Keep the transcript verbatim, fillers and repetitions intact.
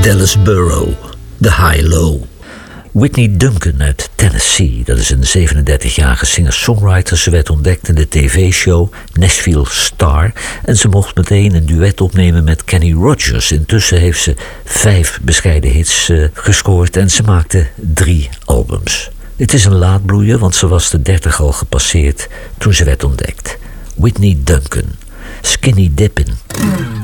Dallas Burrow, The High Low. Whitney Duncan uit Tennessee, dat is een zevenendertigjarige singer-songwriter. Ze werd ontdekt in de tv-show Nashville Star en ze mocht meteen een duet opnemen met Kenny Rogers. Intussen heeft ze vijf bescheiden hits uh, gescoord en ze maakte drie albums. Het is een laatbloeier, want ze was de dertig al gepasseerd toen ze werd ontdekt. Whitney Duncan, Skinny Dippin'.